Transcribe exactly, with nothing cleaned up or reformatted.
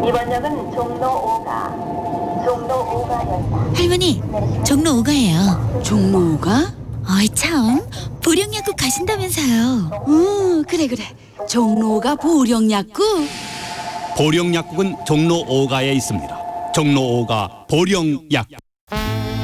이번 역은 종로 오가, 종로 오가역입니다. 할머니, 종로 오가예요. 종로 오가? 어이 참, 보령약국 가신다면서요. 응, 그래 그래. 종로 오가 보령약국. 보령약국은 종로 오가에 있습니다. 종로 오가 보령약국.